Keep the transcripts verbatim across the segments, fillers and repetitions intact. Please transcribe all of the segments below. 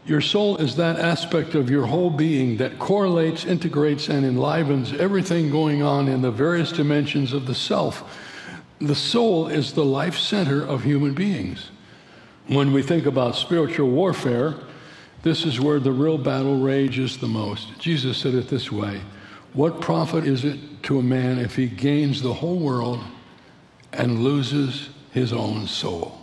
Your soul is that aspect of your whole being that correlates, integrates, and enlivens everything going on in the various dimensions of the self. The soul is the life center of human beings. When we think about spiritual warfare, this is where the real battle rages the most. Jesus said it this way: what profit is it to a man if he gains the whole world and loses his own soul?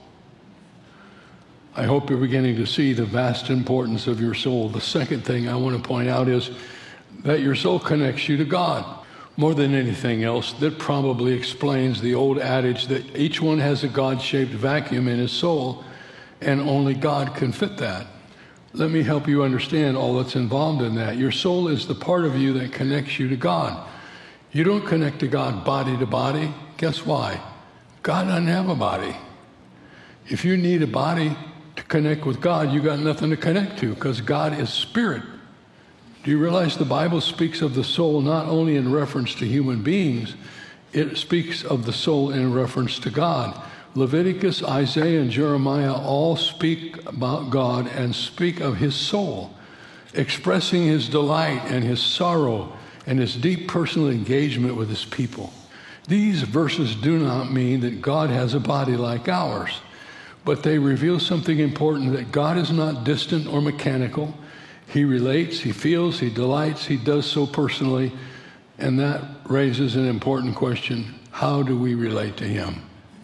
I hope you're beginning to see the vast importance of your soul. The second thing I want to point out is that your soul connects you to God. More than anything else, that probably explains the old adage that each one has a God-shaped vacuum in his soul, and only God can fit that. Let me help you understand all that's involved in that. Your soul is the part of you that connects you to God. You don't connect to God body to body. Guess why? God doesn't have a body. If you need a body to connect with God, you got nothing to connect to, because God is spirit. Do you realize the Bible speaks of the soul not only in reference to human beings, it speaks of the soul in reference to God. Leviticus, Isaiah, and Jeremiah all speak about God and speak of his soul, expressing his delight and his sorrow and his deep personal engagement with his people. These verses do not mean that God has a body like ours, but they reveal something important, that God is not distant or mechanical. He relates, he feels, he delights, he does so personally, and that raises an important question: how do we relate to him?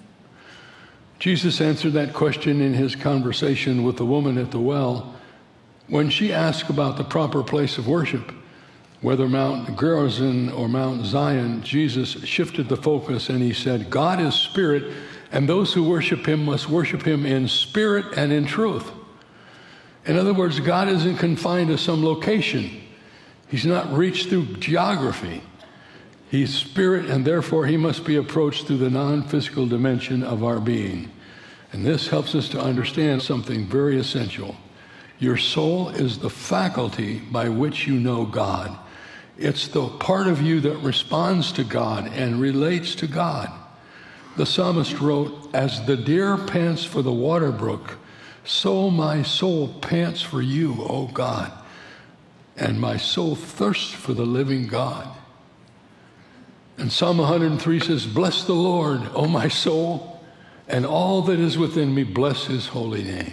Jesus answered that question in his conversation with the woman at the well when she asked about the proper place of worship. Whether Mount Gerizim or Mount Zion, Jesus shifted the focus and he said, God is spirit, and those who worship him must worship him in spirit and in truth. In other words, God isn't confined to some location. He's not reached through geography. He's spirit, and therefore he must be approached through the non-physical dimension of our being. And this helps us to understand something very essential. Your soul is the faculty by which you know God. It's the part of you that responds to God and relates to God. The psalmist wrote, as the deer pants for the water brook, so my soul pants for you, O God, and my soul thirsts for the living God. And Psalm one hundred three says, bless the Lord, O my soul, and all that is within me, bless his holy name.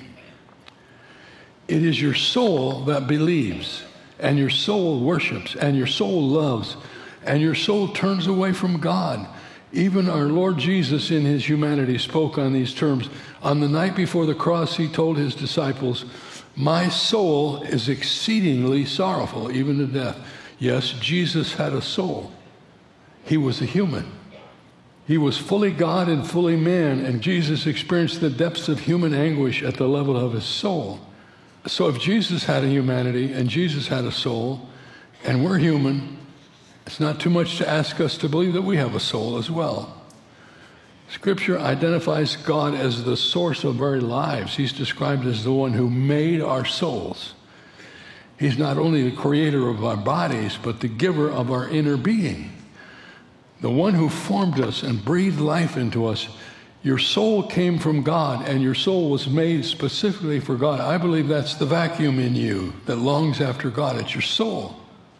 It is your soul that believes, and your soul worships, and your soul loves, and your soul turns away from God. Even our Lord Jesus in his humanity spoke on these terms. On the night before the cross, he told his disciples, my soul is exceedingly sorrowful, even to death. Yes, Jesus had a soul. He was a human. He was fully God and fully man, and Jesus experienced the depths of human anguish at the level of his soul. So if Jesus had a humanity and Jesus had a soul, and we're human, it's not too much to ask us to believe that we have a soul as well. Scripture identifies God as the source of our lives. He's described as the one who made our souls. He's not only the creator of our bodies, but the giver of our inner being. The one who formed us and breathed life into us. Your soul came from God, and your soul was made specifically for God. I believe that's the vacuum in you that longs after God. It's your soul.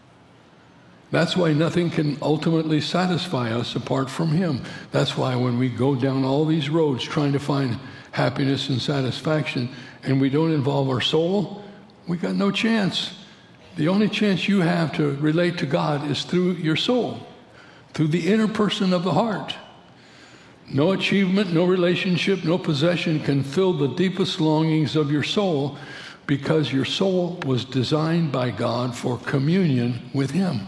That's why nothing can ultimately satisfy us apart from him. That's why when we go down all these roads trying to find happiness and satisfaction, and we don't involve our soul, we got no chance. The only chance you have to relate to God is through your soul, through the inner person of the heart. No achievement, no relationship, no possession can fill the deepest longings of your soul, because your soul was designed by God for communion with him.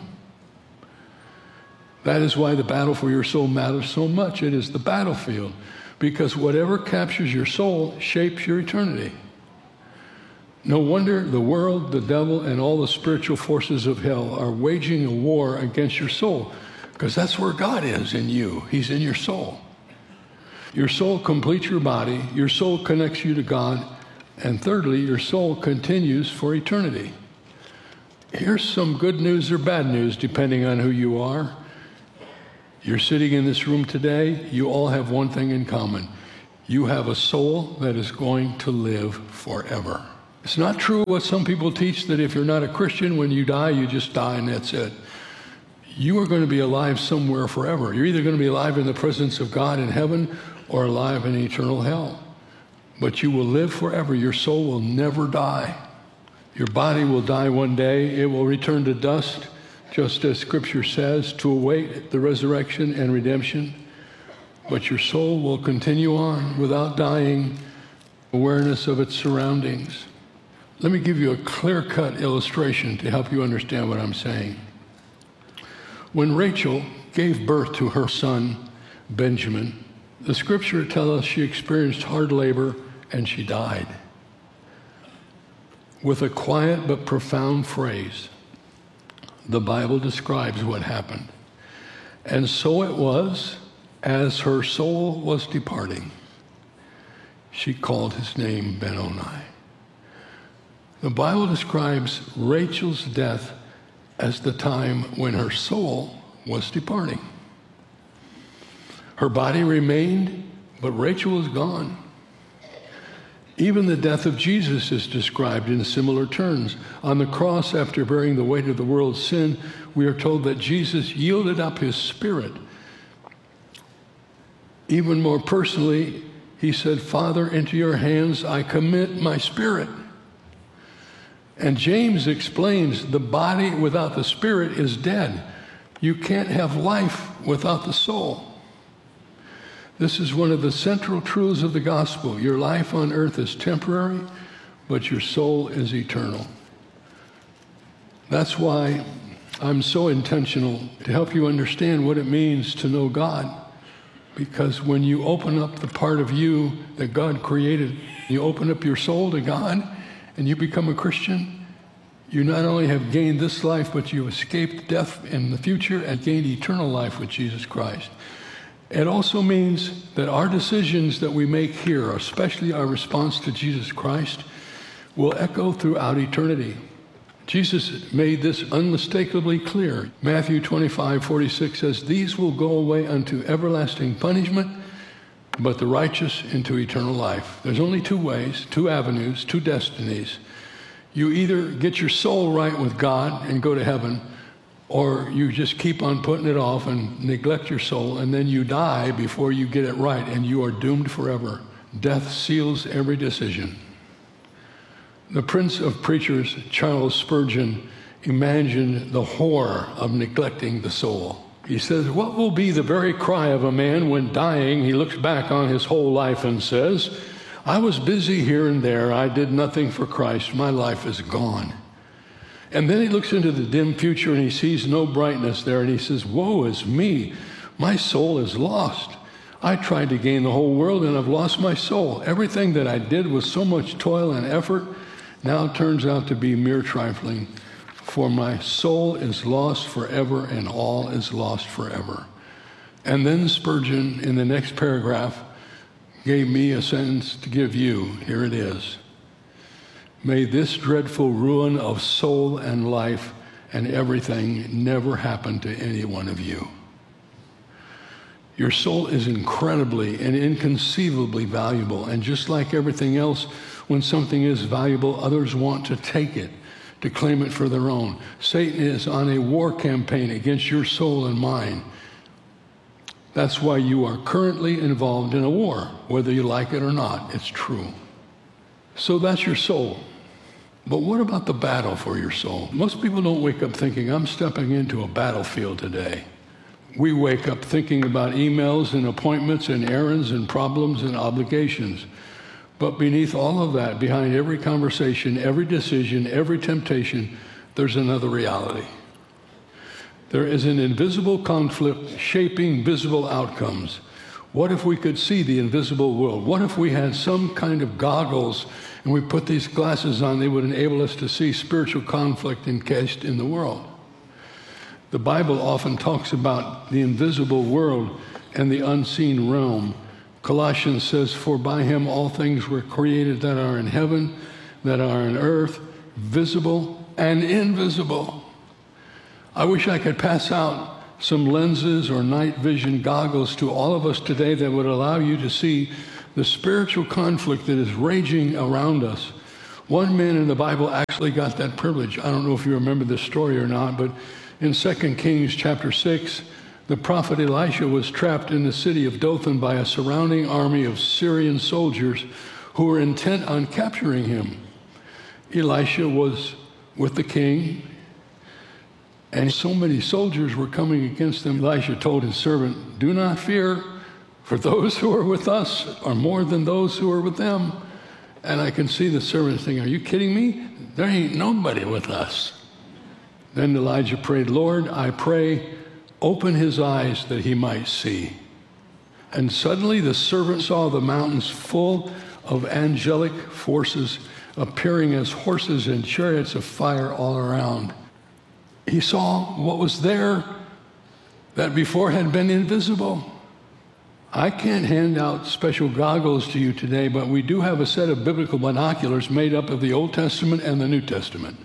That is why the battle for your soul matters so much. It is the battlefield, because whatever captures your soul shapes your eternity. No wonder the world, the devil, and all the spiritual forces of hell are waging a war against your soul, because that's where God is in you. He's in your soul. Your soul completes your body. Your soul connects you to God. And thirdly, your soul continues for eternity. Here's some good news or bad news, depending on who you are. You're sitting in this room today. You all have one thing in common. You have a soul that is going to live forever. It's not true what some people teach, that if you're not a Christian, when you die, you just die and that's it. You are going to be alive somewhere forever. You're either going to be alive in the presence of God in heaven or alive in eternal hell. But you will live forever. Your soul will never die. Your body will die one day. It will return to dust, just as Scripture says, to await the resurrection and redemption. But your soul will continue on without dying, awareness of its surroundings. Let me give you a clear-cut illustration to help you understand what I'm saying. When Rachel gave birth to her son, Benjamin, the Scripture tells us she experienced hard labor and she died. With a quiet but profound phrase, the Bible describes what happened. And so it was, as her soul was departing, she called his name Ben-Oni. The Bible describes Rachel's death as the time when her soul was departing. Her body remained, but Rachel was gone. Even the death of Jesus is described in similar terms. On the cross, after bearing the weight of the world's sin, we are told that Jesus yielded up his spirit. Even more personally, he said, "Father, into your hands I commit my spirit." And James explains the body without the spirit is dead. You can't have life without the soul. This is one of the central truths of the gospel. Your life on earth is temporary, but your soul is eternal. That's why I'm so intentional to help you understand what it means to know God. Because when you open up the part of you that God created, you open up your soul to God, and you become a Christian, you not only have gained this life, but you escaped death in the future and gained eternal life with Jesus Christ. It also means that our decisions that we make here, especially our response to Jesus Christ, will echo throughout eternity. Jesus made this unmistakably clear. Matthew twenty-five forty-six says, "These will go away unto everlasting punishment, but the righteous into eternal life." There's only two ways, two avenues, two destinies. You either get your soul right with God and go to heaven, or you just keep on putting it off and neglect your soul, and then you die before you get it right, and you are doomed forever. Death seals every decision. The Prince of Preachers, Charles Spurgeon, imagined the horror of neglecting the soul. He says, "What will be the very cry of a man when dying he looks back on his whole life and says, 'I was busy here and there. I did nothing for Christ. My life is gone.' And then he looks into the dim future and he sees no brightness there, and he says, 'Woe is me. My soul is lost. I tried to gain the whole world and I've lost my soul. Everything that I did with so much toil and effort now turns out to be mere trifling. For my soul is lost forever and all is lost forever.'" And then Spurgeon, in the next paragraph, gave me a sentence to give you. Here it is. "May this dreadful ruin of soul and life and everything never happen to any one of you." Your soul is incredibly and inconceivably valuable, and just like everything else, when something is valuable, others want to take it, to claim it for their own. Satan is on a war campaign against your soul and mine. That's why you are currently involved in a war, whether you like it or not. It's true. So that's your soul. But what about the battle for your soul? Most people don't wake up thinking, "I'm stepping into a battlefield today." We wake up thinking about emails and appointments and errands and problems and obligations. But beneath all of that, behind every conversation, every decision, every temptation, there's another reality. There is an invisible conflict shaping visible outcomes. What if we could see the invisible world? What if we had some kind of goggles and we put these glasses on, they would enable us to see spiritual conflict encased in the world? The Bible often talks about the invisible world and the unseen realm. Colossians says, "For by him all things were created that are in heaven, that are in earth, visible and invisible." I wish I could pass out some lenses or night vision goggles to all of us today that would allow you to see the spiritual conflict that is raging around us. One man in the Bible actually got that privilege. I don't know if you remember this story or not, but in Second Kings chapter six, the prophet Elisha was trapped in the city of Dothan by a surrounding army of Syrian soldiers who were intent on capturing him. Elisha was with the king, and so many soldiers were coming against him. Elisha told his servant, "Do not fear, for those who are with us are more than those who are with them." And I can see the servant thinking, "Are you kidding me? There ain't nobody with us." Then Elijah prayed, "Lord, I pray, open his eyes that he might see." And suddenly the servant saw the mountains full of angelic forces appearing as horses and chariots of fire all around. He saw what was there that before had been invisible. I can't hand out special goggles to you today, but we do have a set of biblical binoculars made up of the Old Testament and the New Testament.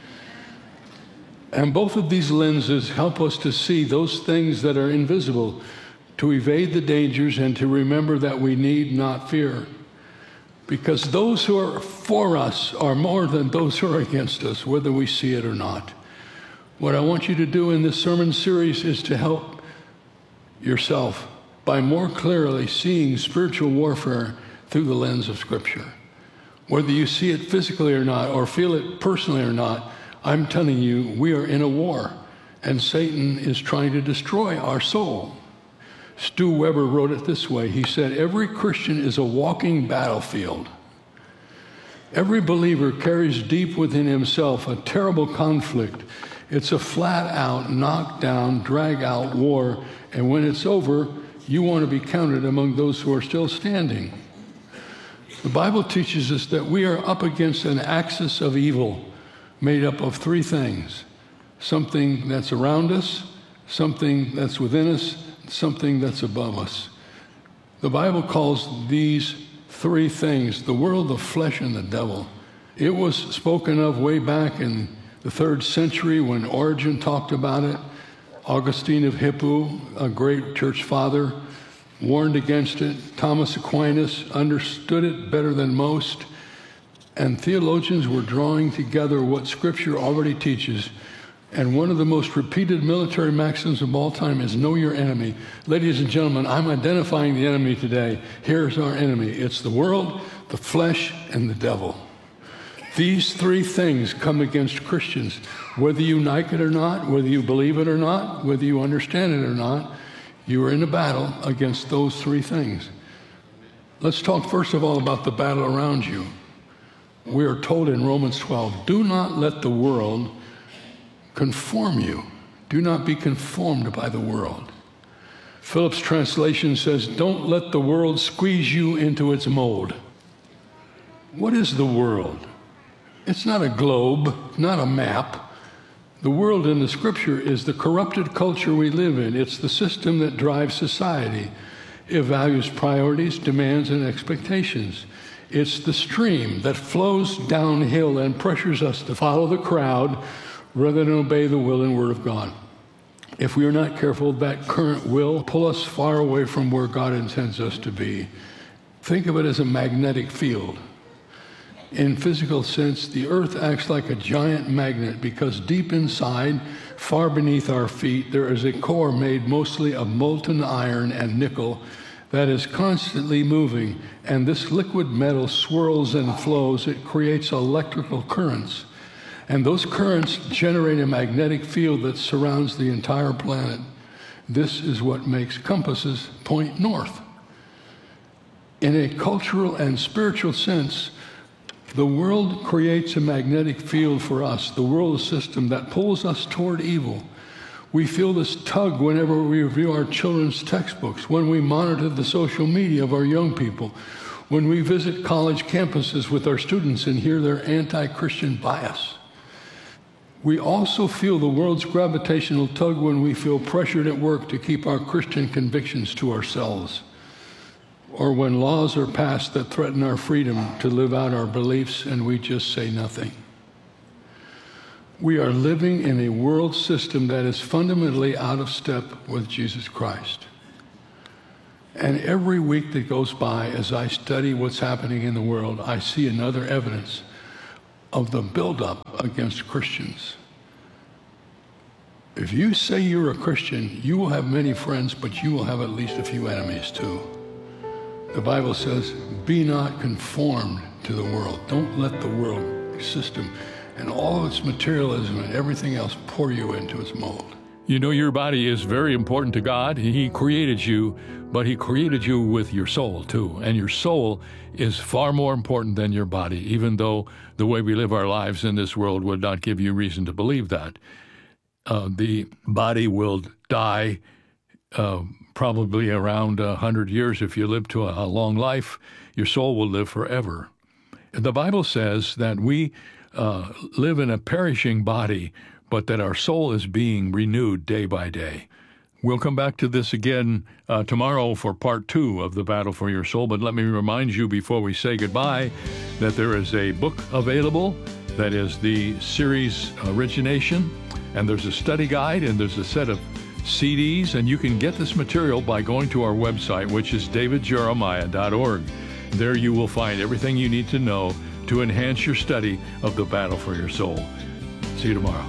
And both of these lenses help us to see those things that are invisible, to evade the dangers, and to remember that we need not fear. Because those who are for us are more than those who are against us, whether we see it or not. What I want you to do in this sermon series is to help yourself by more clearly seeing spiritual warfare through the lens of Scripture. Whether you see it physically or not, or feel it personally or not, I'm telling you, we are in a war, and Satan is trying to destroy our soul. Stu Weber wrote it this way. He said, "Every Christian is a walking battlefield. Every believer carries deep within himself a terrible conflict. It's a flat-out, knock-down, drag-out war, and when it's over, you want to be counted among those who are still standing." The Bible teaches us that we are up against an axis of evil made up of three things: something that's around us, something that's within us, something that's above us. The Bible calls these three things the world, the flesh, and the devil. It was spoken of way back in the third century when Origen talked about it. Augustine of Hippo, a great church father, warned against it. Thomas Aquinas understood it better than most. And theologians were drawing together what Scripture already teaches. And one of the most repeated military maxims of all time is know your enemy. Ladies and gentlemen, I'm identifying the enemy today. Here's our enemy. It's the world, the flesh, and the devil. These three things come against Christians. Whether you like it or not, whether you believe it or not, whether you understand it or not, you are in a battle against those three things. Let's talk first of all about the battle around you. We are told in Romans twelve, do not let the world conform you. Do not be conformed by the world. Phillips' translation says, don't let the world squeeze you into its mold. What is the world? It's not a globe, not a map. The world in the Scripture is the corrupted culture we live in. It's the system that drives society. It values priorities, demands, and expectations. It's the stream that flows downhill and pressures us to follow the crowd rather than obey the will and word of God. If we are not careful, that current will pull us far away from where God intends us to be. Think of it as a magnetic field. In physical sense, the earth acts like a giant magnet because deep inside, far beneath our feet, there is a core made mostly of molten iron and nickel that is constantly moving, and this liquid metal swirls and flows. It creates electrical currents, and those currents generate a magnetic field that surrounds the entire planet. This is what makes compasses point north. In a cultural and spiritual sense, the world creates a magnetic field for us, the world system that pulls us toward evil. We feel this tug whenever we review our children's textbooks, when we monitor the social media of our young people, when we visit college campuses with our students and hear their anti-Christian bias. We also feel the world's gravitational tug when we feel pressured at work to keep our Christian convictions to ourselves, or when laws are passed that threaten our freedom to live out our beliefs and we just say nothing. We are living in a world system that is fundamentally out of step with Jesus Christ. And every week that goes by, as I study what's happening in the world, I see another evidence of the buildup against Christians. If you say you're a Christian, you will have many friends, but you will have at least a few enemies too. The Bible says, be not conformed to the world. Don't let the world system and all of its materialism and everything else pour you into its mold. You know, your body is very important to God. He created you, but he created you with your soul too. And your soul is far more important than your body, even though the way we live our lives in this world would not give you reason to believe that. Uh, the body will die uh, probably around one hundred years. If you live to a, a long life, your soul will live forever. The Bible says that we uh, live in a perishing body, but that our soul is being renewed day by day. We'll come back to this again uh, tomorrow for part two of the Battle for Your Soul, but let me remind you before we say goodbye that there is a book available that is the series Origination, and there's a study guide, and there's a set of C Ds, and you can get this material by going to our website, which is david jeremiah dot org. There you will find everything you need to know to enhance your study of the Battle for Your Soul. See you tomorrow.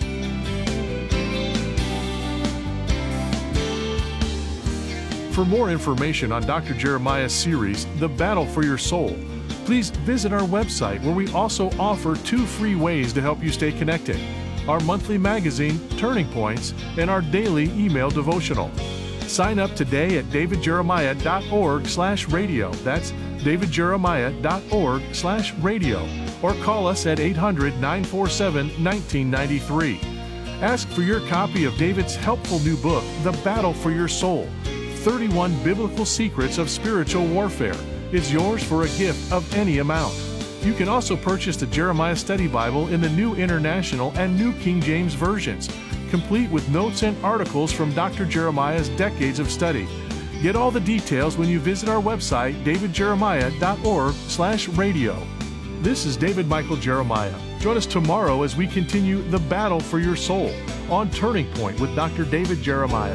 For more information on Doctor Jeremiah's series, The Battle for Your Soul, please visit our website, where we also offer two free ways to help you stay connected: our monthly magazine, Turning Points, and our daily email devotional. Sign up today at david jeremiah dot org slash radio. That's david jeremiah dot org slash radio. Or call us at eight hundred, nine four seven, one nine nine three. Ask for your copy of David's helpful new book, The Battle for Your Soul, thirty-one Biblical Secrets of Spiritual Warfare. It's yours for a gift of any amount. You can also purchase the Jeremiah Study Bible in the New International and New King James versions, complete with notes and articles from Doctor Jeremiah's decades of study. Get all the details when you visit our website, david jeremiah dot org slash radio. This is David Michael Jeremiah. Join us tomorrow as we continue the battle for your soul on Turning Point with Doctor David Jeremiah.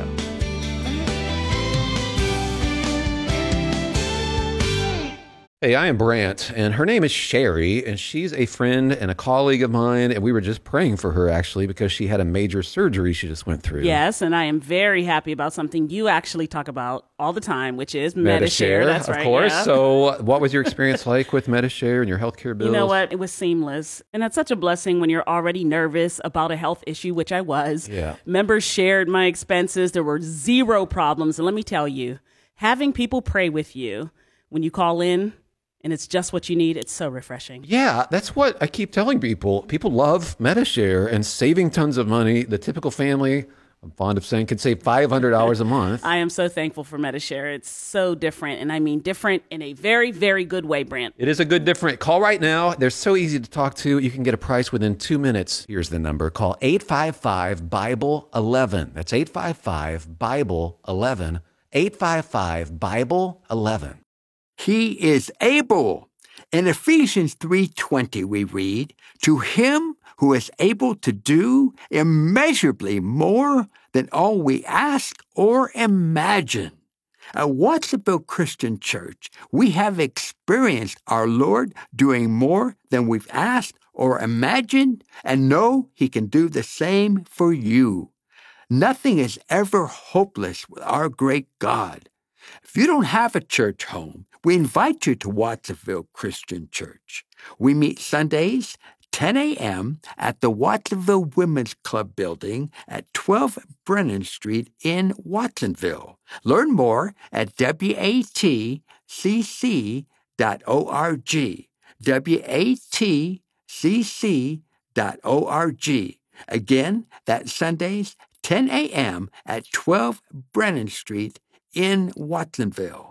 Hey, I am Brant, and her name is Sherry, and she's a friend and a colleague of mine, and we were just praying for her, actually, because she had a major surgery she just went through. Yes, and I am very happy about something you actually talk about all the time, which is Medi-Share. That's right, of course. Yeah. So what was your experience like with Medi-Share and your healthcare bills? You know what? It was seamless, and that's such a blessing when you're already nervous about a health issue, which I was. Yeah. Members shared my expenses. There were zero problems, and let me tell you, having people pray with you when you call in, and it's just what you need, it's so refreshing. Yeah, that's what I keep telling people. People love Medi-Share and saving tons of money. The typical family, I'm fond of saying, can save five hundred dollars a month. I am so thankful for Medi-Share. It's so different, and I mean different in a very, very good way, Brant. It is a good different. Call right now. They're so easy to talk to. You can get a price within two minutes. Here's the number. Call eight five five, Bible eleven. That's eight five five, Bible eleven. eight five five, Bible eleven. He is able. In Ephesians three twenty we read, to him who is able to do immeasurably more than all we ask or imagine. At Watsonville Christian Church, we have experienced our Lord doing more than we've asked or imagined, and know he can do the same for you. Nothing is ever hopeless with our great God. If you don't have a church home, we invite you to Watsonville Christian Church. We meet Sundays, ten a.m. at the Watsonville Women's Club building at twelve Brennan Street in Watsonville. Learn more at w a t c c dot org. w a t c c dot org. Again, that's Sundays, ten a.m. at twelve Brennan Street in Watsonville.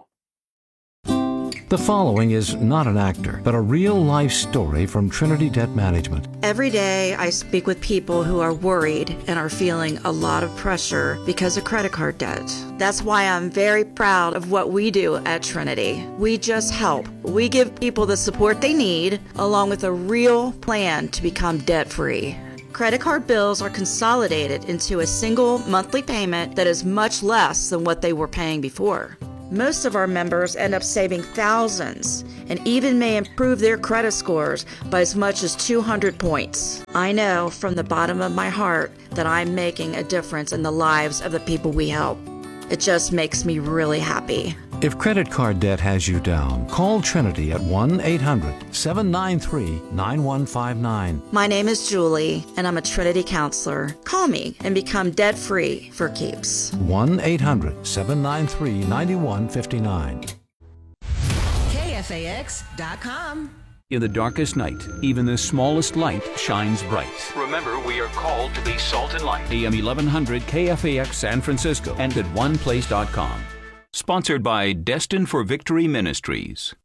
The following is not an actor, but a real-life story from Trinity Debt Management. Every day I speak with people who are worried and are feeling a lot of pressure because of credit card debt. That's why I'm very proud of what we do at Trinity. We just help. We give people the support they need, along with a real plan to become debt-free. Credit card bills are consolidated into a single monthly payment that is much less than what they were paying before. Most of our members end up saving thousands and even may improve their credit scores by as much as two hundred points. I know from the bottom of my heart that I'm making a difference in the lives of the people we help. It just makes me really happy. If credit card debt has you down, call Trinity at one eight hundred seven nine three nine one five nine. My name is Julie, and I'm a Trinity counselor. Call me and become debt-free for keeps. one eight hundred seven nine three nine one five nine. K F A X dot com. In the darkest night, even the smallest light shines bright. Remember, we are called to be salt and light. A M eleven hundred K F A X San Francisco and at one place dot com. Sponsored by Destined for Victory Ministries.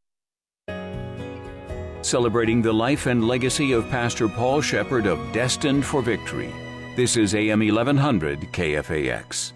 Celebrating the life and legacy of Pastor Paul Shepherd of Destined for Victory. This is A M eleven hundred K F A X.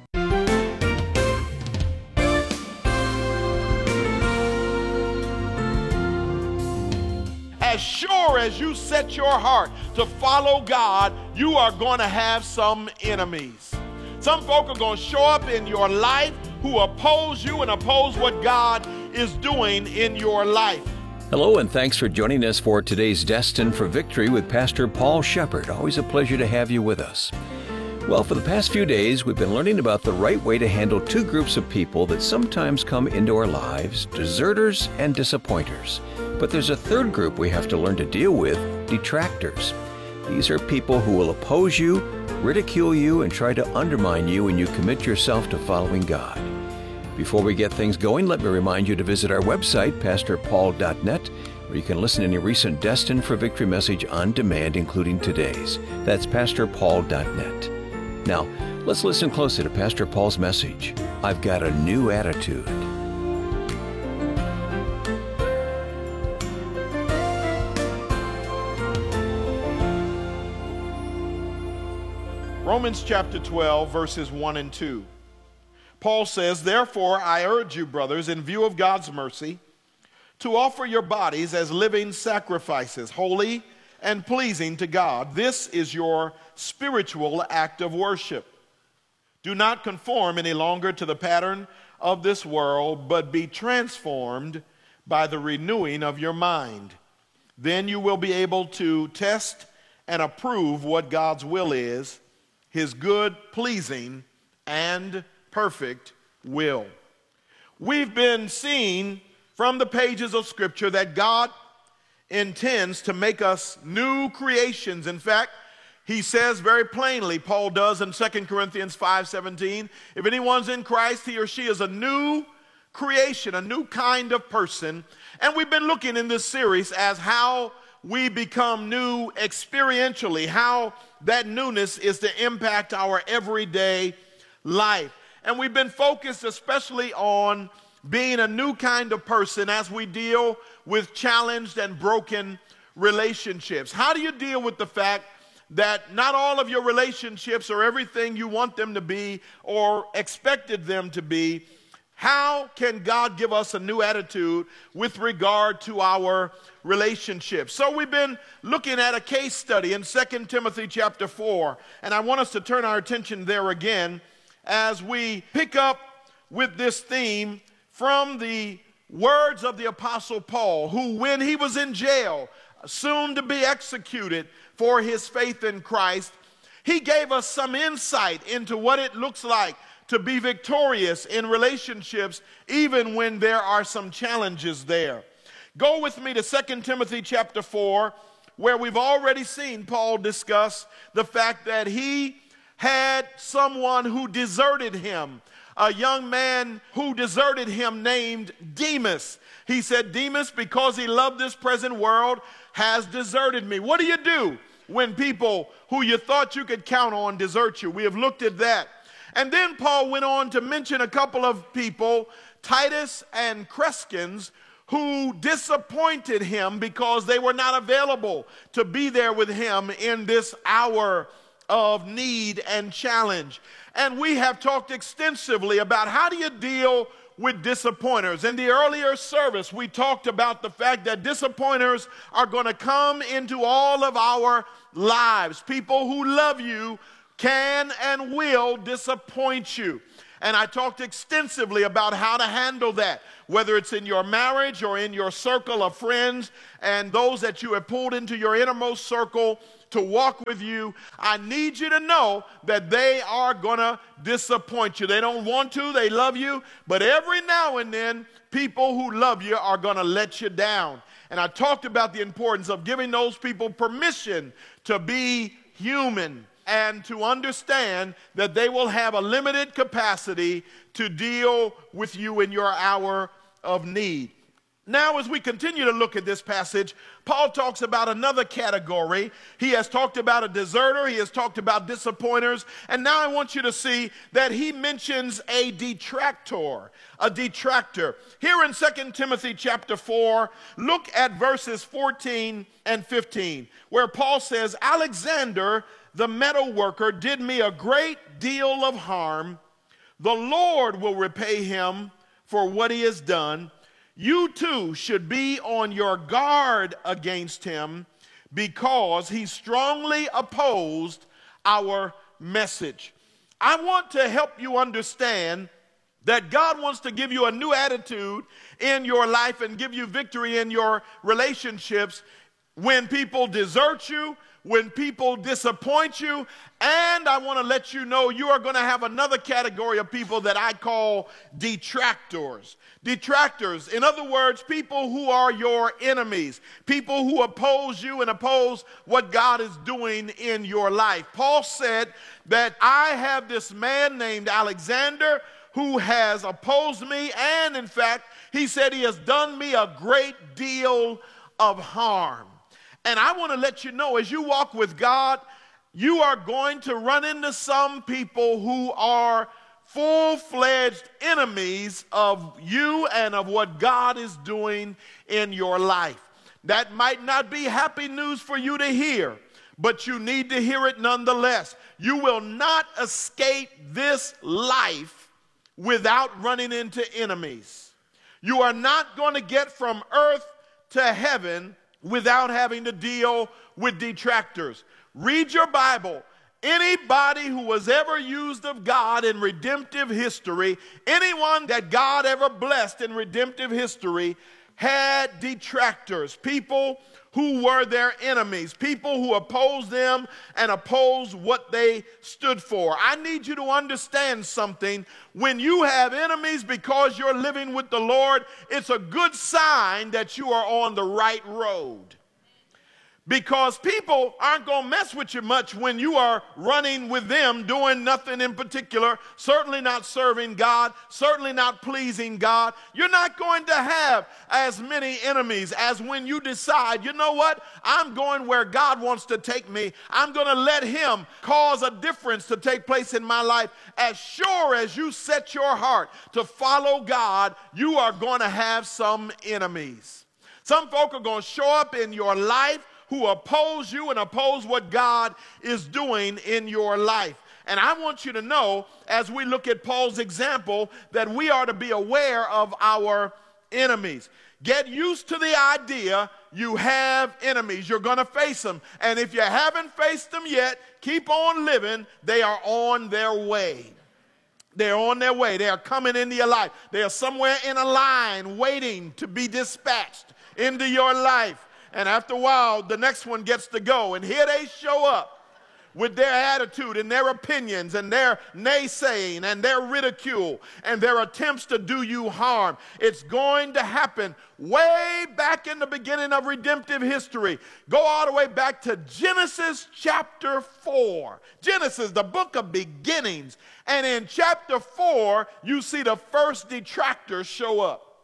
As sure as you set your heart to follow God, you are going to have some enemies. Some folk are going to show up in your life who oppose you and oppose what God is doing in your life. Hello, and thanks for joining us for today's Destined for Victory with Pastor Paul Shepherd. Always a pleasure to have you with us. Well, for the past few days, we've been learning about the right way to handle two groups of people that sometimes come into our lives, deserters and disappointers. But there's a third group we have to learn to deal with, detractors. These are people who will oppose you, ridicule you, and try to undermine you when you commit yourself to following God. Before we get things going, let me remind you to visit our website, pastor paul dot net, where you can listen to any recent Destined for Victory message on demand, including today's. That's pastor paul dot net. Now, let's listen closely to Pastor Paul's message, I've Got a New Attitude. Romans chapter twelve, verses one and two. Paul says, "Therefore I urge you, brothers, in view of God's mercy, to offer your bodies as living sacrifices, holy and pleasing to God. This is your spiritual act of worship. Do not conform any longer to the pattern of this world, but be transformed by the renewing of your mind. Then you will be able to test and approve what God's will is, His good, pleasing, and perfect will." We've been seeing from the pages of Scripture that God intends to make us new creations. In fact, He says very plainly, Paul does in Second Corinthians five seventeen, if anyone's in Christ, he or she is a new creation, a new kind of person. And we've been looking in this series as how we become new experientially, how that newness is to impact our everyday life. And we've been focused especially on being a new kind of person as we deal with challenged and broken relationships. How do you deal with the fact that not all of your relationships are everything you want them to be or expected them to be? How can God give us a new attitude with regard to our relationships? So we've been looking at a case study in Second Timothy chapter four, and I want us to turn our attention there again as we pick up with this theme from the words of the Apostle Paul, who when he was in jail, soon to be executed for his faith in Christ, he gave us some insight into what it looks like to be victorious in relationships, even when there are some challenges there. Go with me to Second Timothy chapter four, where we've already seen Paul discuss the fact that he had someone who deserted him, a young man who deserted him named Demas. He said, Demas, because he loved this present world, has deserted me. What do you do when people who you thought you could count on desert you? We have looked at that. And then Paul went on to mention a couple of people, Titus and Crescens, who disappointed him because they were not available to be there with him in this hour of need and challenge. And we have talked extensively about how do you deal with disappointers. In the earlier service, we talked about the fact that disappointers are going to come into all of our lives. People who love you can and will disappoint you. And I talked extensively about how to handle that, whether it's in your marriage or in your circle of friends and those that you have pulled into your innermost circle to walk with you. I need you to know that they are going to disappoint you. They don't want to, they love you, but every now and then, people who love you are going to let you down. And I talked about the importance of giving those people permission to be human and to understand that they will have a limited capacity to deal with you in your hour of need. Now, as we continue to look at this passage, Paul talks about another category. He has talked about a deserter. He has talked about disappointers. And now I want you to see that he mentions a detractor, a detractor. Here in Second Timothy chapter four, look at verses fourteen and fifteen, where Paul says, Alexander, the metal worker, did me a great deal of harm. The Lord will repay him for what he has done. You too should be on your guard against him because he strongly opposed our message. I want to help you understand that God wants to give you a new attitude in your life and give you victory in your relationships when people desert you, when people disappoint you, and I want to let you know you are going to have another category of people that I call detractors. Detractors, in other words, people who are your enemies, people who oppose you and oppose what God is doing in your life. Paul said that I have this man named Alexander who has opposed me, and in fact, he said he has done me a great deal of harm. And I want to let you know, as you walk with God, you are going to run into some people who are full-fledged enemies of you and of what God is doing in your life. That might not be happy news for you to hear, but you need to hear it nonetheless. You will not escape this life without running into enemies. You are not going to get from earth to heaven without having to deal with detractors. Read your Bible. Anybody who was ever used of God in redemptive history, anyone that God ever blessed in redemptive history, had detractors, people who were their enemies, people who opposed them and opposed what they stood for. I need you to understand something. When you have enemies because you're living with the Lord, it's a good sign that you are on the right road. Because people aren't going to mess with you much when you are running with them, doing nothing in particular, certainly not serving God, certainly not pleasing God. You're not going to have as many enemies as when you decide, you know what, I'm going where God wants to take me. I'm going to let him cause a difference to take place in my life. As sure as you set your heart to follow God, you are going to have some enemies. Some folk are going to show up in your life who oppose you and oppose what God is doing in your life. And I want you to know, as we look at Paul's example, that we are to be aware of our enemies. Get used to the idea you have enemies. You're going to face them. And if you haven't faced them yet, keep on living. They are on their way. They're on their way. They are coming into your life. They are somewhere in a line waiting to be dispatched into your life. And after a while, the next one gets to go. And here they show up with their attitude and their opinions and their naysaying and their ridicule and their attempts to do you harm. It's going to happen way back in the beginning of redemptive history. Go all the way back to Genesis chapter four. Genesis, the book of beginnings. And in chapter four, you see the first detractor show up.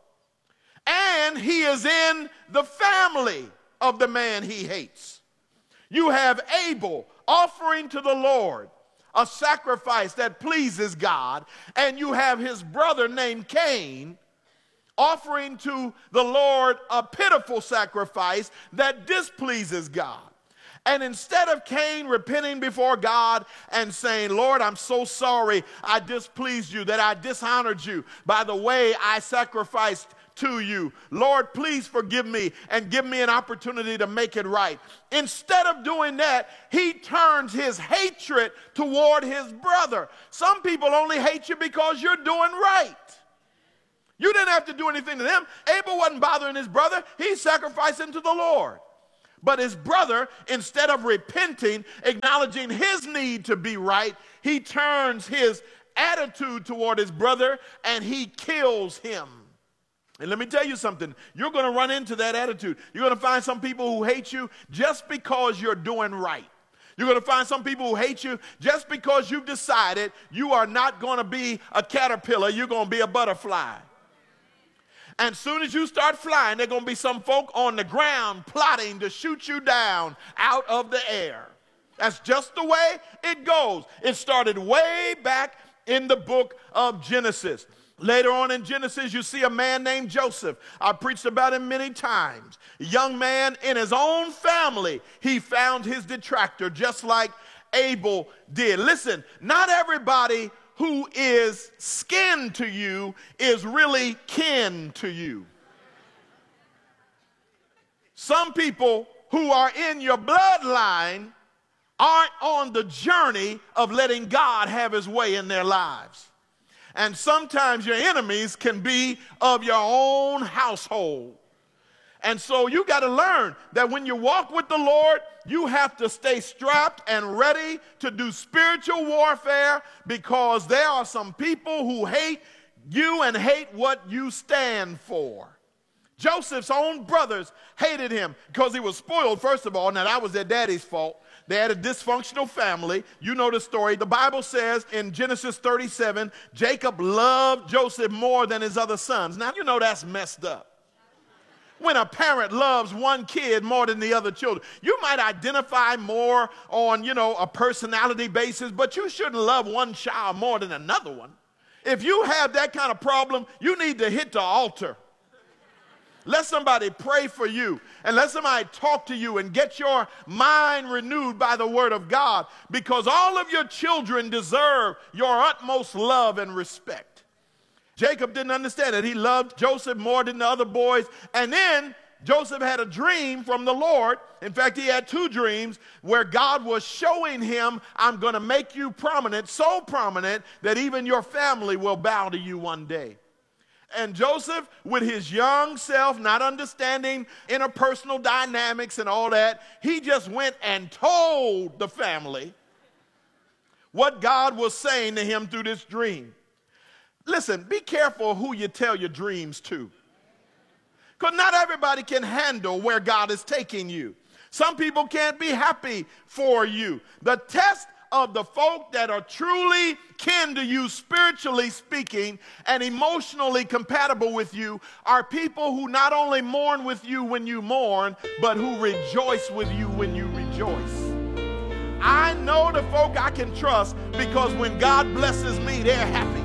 And he is in the family of the man he hates. You have Abel offering to the Lord a sacrifice that pleases God, and you have his brother named Cain offering to the Lord a pitiful sacrifice that displeases God. And instead of Cain repenting before God and saying, Lord, I'm so sorry I displeased you, that I dishonored you by the way I sacrificed to you. Lord, please forgive me and give me an opportunity to make it right. Instead of doing that, he turns his hatred toward his brother. Some people only hate you because you're doing right. You didn't have to do anything to them. Abel wasn't bothering his brother. He sacrificed him to the Lord. But his brother, instead of repenting, acknowledging his need to be right, he turns his attitude toward his brother and he kills him. And let me tell you something. You're going to run into that attitude. You're going to find some people who hate you just because you're doing right. You're going to find some people who hate you just because you've decided you are not going to be a caterpillar. You're going to be a butterfly. And soon as you start flying, there are going to be some folk on the ground plotting to shoot you down out of the air. That's just the way it goes. It started way back in the book of Genesis. Later on in Genesis, you see a man named Joseph. I preached about him many times. A young man in his own family, he found his detractor just like Abel did. Listen, not everybody who is skin to you is really kin to you. Some people who are in your bloodline aren't on the journey of letting God have his way in their lives. And sometimes your enemies can be of your own household. And so you got to learn that when you walk with the Lord, you have to stay strapped and ready to do spiritual warfare, because there are some people who hate you and hate what you stand for. Joseph's own brothers hated him because he was spoiled, first of all. Now, that was their daddy's fault. They had a dysfunctional family. You know the story. The Bible says in Genesis thirty-seven, Jacob loved Joseph more than his other sons. Now, you know that's messed up. When a parent loves one kid more than the other children, you might identify more on, you know, a personality basis, but you shouldn't love one child more than another one. If you have that kind of problem, you need to hit the altar. Let somebody pray for you, and let somebody talk to you and get your mind renewed by the word of God, because all of your children deserve your utmost love and respect. Jacob didn't understand it. He loved Joseph more than the other boys. And then Joseph had a dream from the Lord. In fact, he had two dreams where God was showing him, I'm going to make you prominent, so prominent that even your family will bow to you one day. And Joseph, with his young self, not understanding interpersonal dynamics and all that, he just went and told the family what God was saying to him through this dream. Listen, be careful who you tell your dreams to, because not everybody can handle where God is taking you. Some people can't be happy for you. The test of the folk that are truly kin to you, spiritually speaking, and emotionally compatible with you, are people who not only mourn with you when you mourn, but who rejoice with you when you rejoice. I know the folk I can trust, because when God blesses me, they're happy.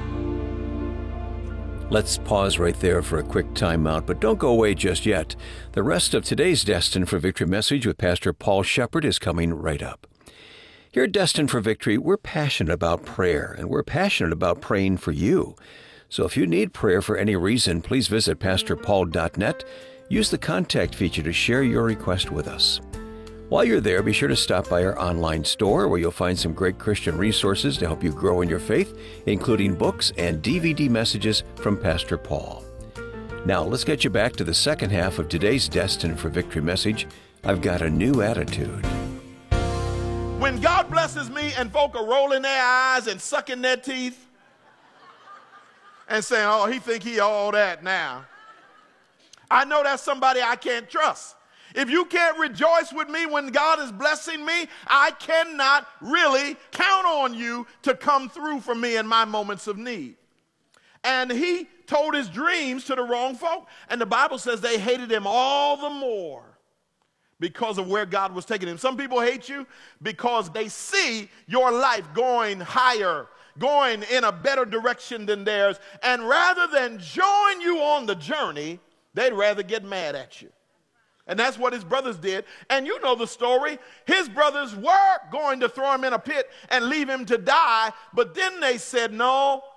Let's pause right there for a quick timeout, but don't go away just yet. The rest of today's Destined for Victory message with Pastor Paul Shepard is coming right up. Here at Destined for Victory, we're passionate about prayer, and we're passionate about praying for you. So if you need prayer for any reason, please visit pastor paul dot net. Use the contact feature to share your request with us. While you're there, be sure to stop by our online store, where you'll find some great Christian resources to help you grow in your faith, including books and D V D messages from Pastor Paul. Now, let's get you back to the second half of today's Destined for Victory message. I've got a new attitude. When God blesses me and folk are rolling their eyes and sucking their teeth and saying, oh, he think he all that now, I know that's somebody I can't trust. If you can't rejoice with me when God is blessing me, I cannot really count on you to come through for me in my moments of need. And he told his dreams to the wrong folk, and the Bible says they hated him all the more because of where God was taking him. Some people hate you because they see your life going higher, going in a better direction than theirs, and rather than join you on the journey, they'd rather get mad at you. And that's what his brothers did. And you know the story. His brothers were going to throw him in a pit and leave him to die. But then they said, no,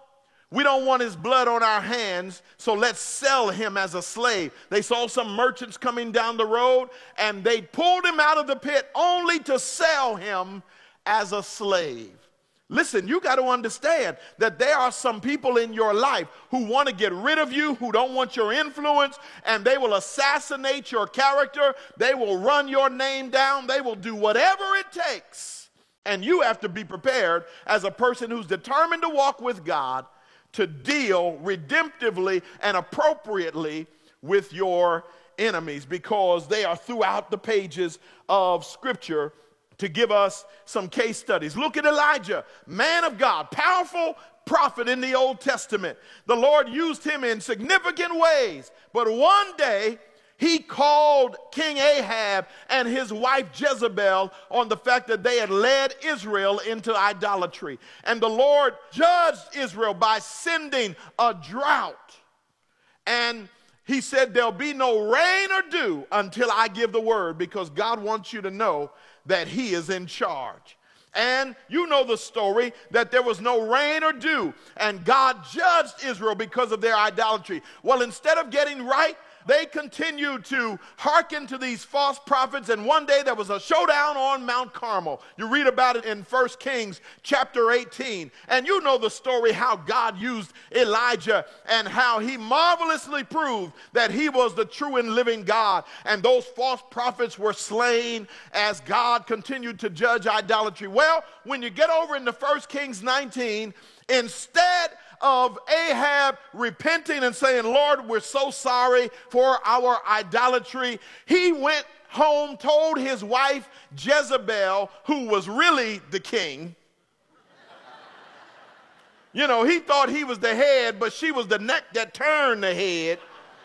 We don't want his blood on our hands, so let's sell him as a slave. They saw some merchants coming down the road, and they pulled him out of the pit only to sell him as a slave. Listen, you got to understand that there are some people in your life who want to get rid of you, who don't want your influence, and they will assassinate your character. They will run your name down. They will do whatever it takes. And you have to be prepared as a person who's determined to walk with God to deal redemptively and appropriately with your enemies, because they are throughout the pages of Scripture to give us some case studies. Look at Elijah, man of God, powerful prophet in the Old Testament. The Lord used him in significant ways, but one day he called King Ahab and his wife Jezebel on the fact that they had led Israel into idolatry. And the Lord judged Israel by sending a drought. And he said, there'll be no rain or dew until I give the word, because God wants you to know that he is in charge. And you know the story, that there was no rain or dew, and God judged Israel because of their idolatry. Well, instead of getting right, they continued to hearken to these false prophets, and one day there was a showdown on Mount Carmel. You read about it in First Kings chapter eighteen, and you know the story how God used Elijah and how he marvelously proved that he was the true and living God, and those false prophets were slain as God continued to judge idolatry. Well, when you get over into First Kings nineteen, instead of Ahab repenting and saying, Lord, we're so sorry for our idolatry, he went home, told his wife Jezebel, who was really the king. You know, he thought he was the head, but she was the neck that turned the head.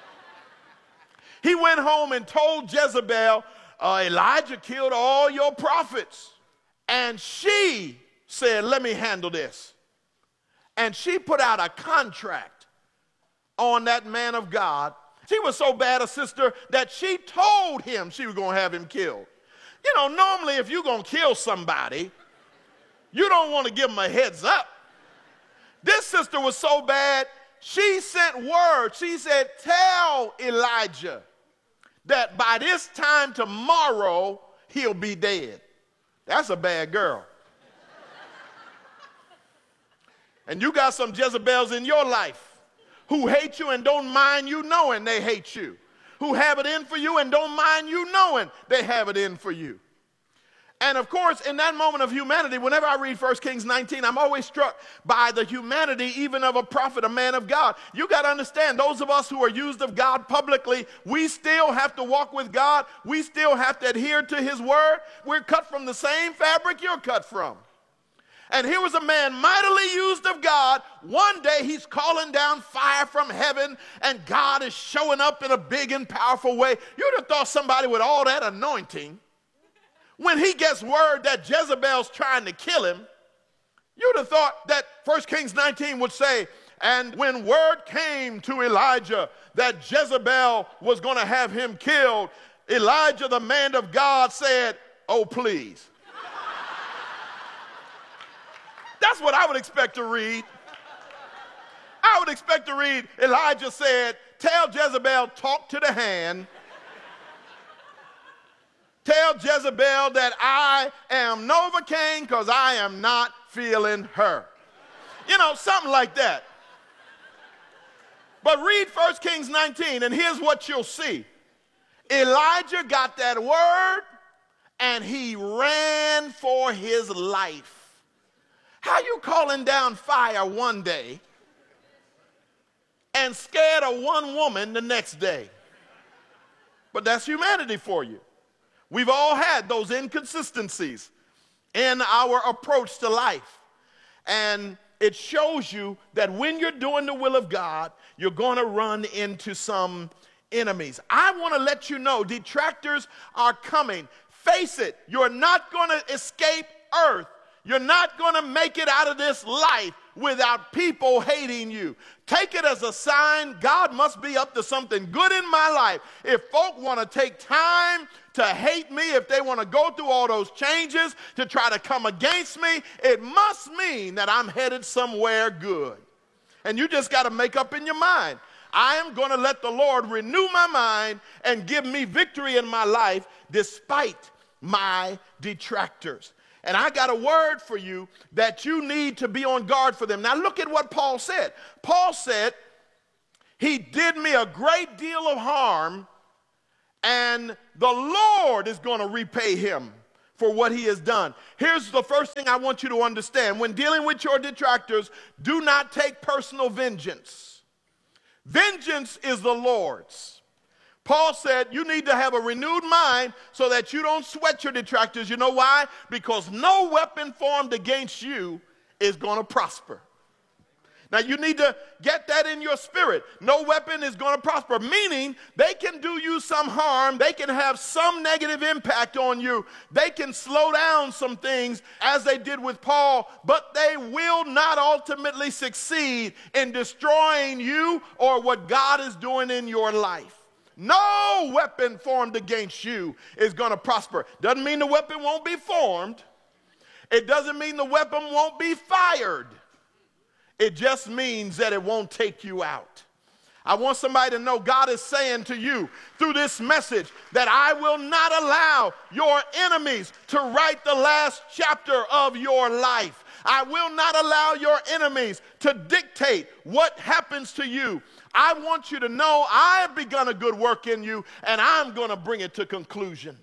He went home and told Jezebel, uh, Elijah killed all your prophets. And she said, let me handle this. And she put out a contract on that man of God. She was so bad a sister that she told him she was going to have him killed. You know, normally if you're going to kill somebody, you don't want to give them a heads up. This sister was so bad, she sent word. She said, tell Elijah that by this time tomorrow, he'll be dead. That's a bad girl. And you got some Jezebels in your life who hate you and don't mind you knowing they hate you, who have it in for you and don't mind you knowing they have it in for you. And of course, in that moment of humanity, whenever I read First Kings nineteen, I'm always struck by the humanity even of a prophet, a man of God. You got to understand, those of us who are used of God publicly, we still have to walk with God. We still have to adhere to his word. We're cut from the same fabric you're cut from. And here was a man mightily used of God. One day he's calling down fire from heaven, and God is showing up in a big and powerful way. You'd have thought somebody with all that anointing, when he gets word that Jezebel's trying to kill him, you'd have thought that First Kings nineteen would say, and when word came to Elijah that Jezebel was going to have him killed, Elijah, the man of God, said, oh, please. That's what I would expect to read. I would expect to read, Elijah said, tell Jezebel, talk to the hand. Tell Jezebel that I am Novocaine because I am not feeling her. You know, something like that. But read First Kings nineteen, and here's what you'll see. Elijah got that word, and he ran for his life. How you calling down fire one day and scared of one woman the next day? But that's humanity for you. We've all had those inconsistencies in our approach to life. And it shows you that when you're doing the will of God, you're going to run into some enemies. I want to let you know detractors are coming. Face it, you're not going to escape earth. You're not going to make it out of this life without people hating you. Take it as a sign God must be up to something good in my life. If folk want to take time to hate me, if they want to go through all those changes to try to come against me, it must mean that I'm headed somewhere good. And you just got to make up in your mind, I am going to let the Lord renew my mind and give me victory in my life despite my detractors. And I got a word for you that you need to be on guard for them. Now look at what Paul said. Paul said, he did me a great deal of harm, and the Lord is going to repay him for what he has done. Here's the first thing I want you to understand. When dealing with your detractors, do not take personal vengeance. Vengeance is the Lord's. Paul said you need to have a renewed mind so that you don't sweat your detractors. You know why? Because no weapon formed against you is going to prosper. Now you need to get that in your spirit. No weapon is going to prosper, meaning they can do you some harm. They can have some negative impact on you. They can slow down some things as they did with Paul, but they will not ultimately succeed in destroying you or what God is doing in your life. No weapon formed against you is going to prosper. Doesn't mean the weapon won't be formed. It doesn't mean the weapon won't be fired. It just means that it won't take you out. I want somebody to know God is saying to you through this message that I will not allow your enemies to write the last chapter of your life. I will not allow your enemies to dictate what happens to you. I want you to know I have begun a good work in you, and I'm going to bring it to conclusion.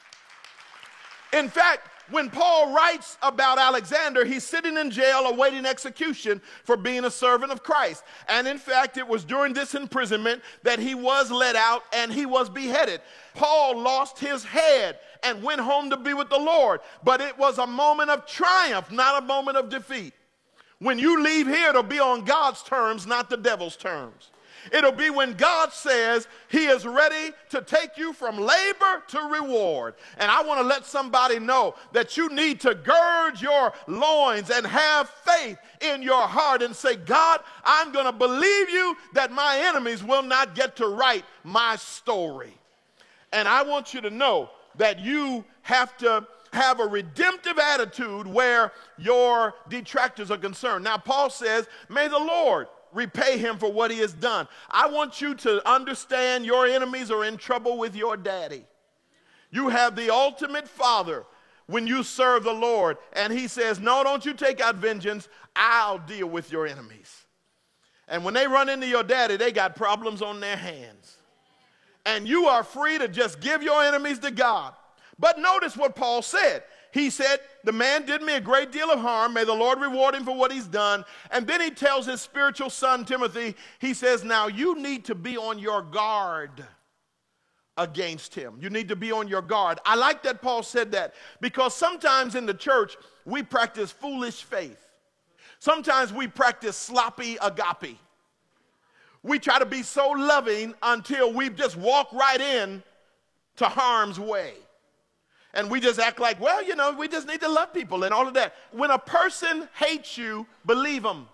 In fact, when Paul writes about Alexander, he's sitting in jail awaiting execution for being a servant of Christ. And in fact, it was during this imprisonment that he was let out and he was beheaded. Paul lost his head and went home to be with the Lord. But it was a moment of triumph, not a moment of defeat. When you leave here, it'll be on God's terms, not the devil's terms. It'll be when God says he is ready to take you from labor to reward. And I want to let somebody know that you need to gird your loins and have faith in your heart and say, God, I'm going to believe you that my enemies will not get to write my story. And I want you to know that you have to have a redemptive attitude where your detractors are concerned. Now, Paul says, may the Lord repay him for what he has done. I want you to understand your enemies are in trouble with your daddy. You have the ultimate father when you serve the Lord, and he says, no, don't you take out vengeance. I'll deal with your enemies. And when they run into your daddy, they got problems on their hands. And you are free to just give your enemies to God. But notice what Paul said. He said, the man did me a great deal of harm. May the Lord reward him for what he's done. And then he tells his spiritual son, Timothy, he says, now you need to be on your guard against him. You need to be on your guard. I like that Paul said that because sometimes in the church, we practice foolish faith. Sometimes we practice sloppy agape. We try to be so loving until we just walk right in to harm's way. And we just act like, well, you know, we just need to love people and all of that. When a person hates you, believe them.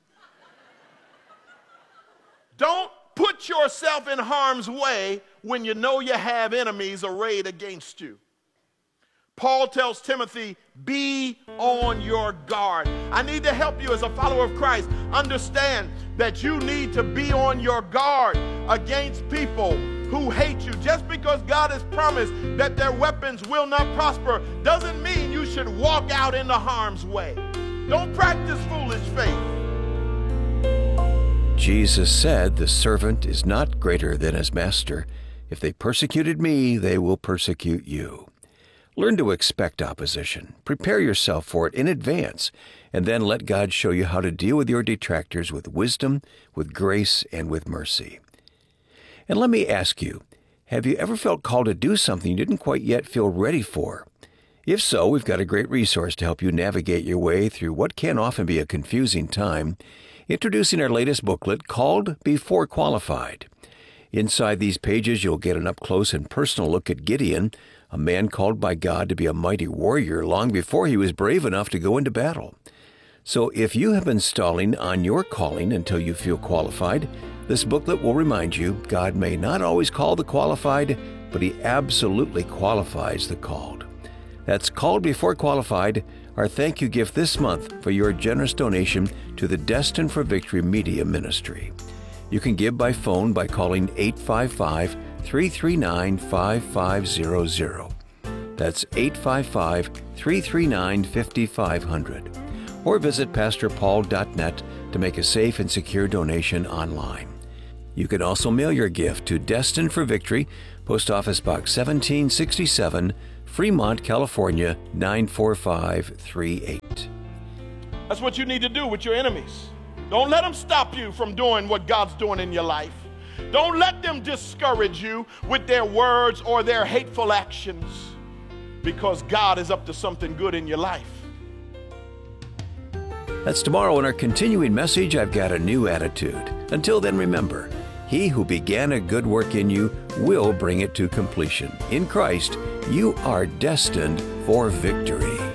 Don't put yourself in harm's way when you know you have enemies arrayed against you. Paul tells Timothy, be on your guard. I need to help you as a follower of Christ understand that you need to be on your guard against people who hate you. Just because God has promised that their weapons will not prosper doesn't mean you should walk out into harm's way. Don't practice foolish faith. Jesus said, the servant is not greater than his master. If they persecuted me, they will persecute you. Learn to expect opposition. Prepare yourself for it in advance, and then let God show you how to deal with your detractors with wisdom, with grace, and with mercy. And let me ask you, have you ever felt called to do something you didn't quite yet feel ready for? If so, we've got a great resource to help you navigate your way through what can often be a confusing time. Introducing our latest booklet called Before Qualified. Inside these pages, you'll get an up-close and personal look at Gideon, a man called by God to be a mighty warrior long before he was brave enough to go into battle. So if you have been stalling on your calling until you feel qualified, this booklet will remind you God may not always call the qualified, but he absolutely qualifies the called. That's Called Before Qualified, our thank you gift this month for your generous donation to the Destined for Victory Media Ministry. You can give by phone by calling eight five five, three three nine, five five zero zero. That's eight five five, three three nine, five five zero zero. Or visit pastor paul dot net to make a safe and secure donation online. You can also mail your gift to Destined for Victory, Post Office Box seventeen sixty-seven, Fremont, California, nine four five three eight. That's what you need to do with your enemies. Don't let them stop you from doing what God's doing in your life. Don't let them discourage you with their words or their hateful actions, because God is up to something good in your life. That's tomorrow in our continuing message, I've Got a New Attitude. Until then, remember, he who began a good work in you will bring it to completion. In Christ, you are destined for victory.